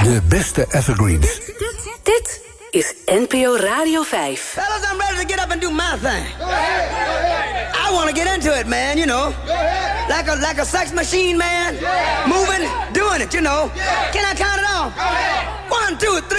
De beste evergreens. Dit is NPO Radio 5. Fellas, I'm ready to get up and do my thing. I want to get into it, man, you know. Like a sex machine, man. Moving, doing it, you know. Can I count it off? 1, 2, 3.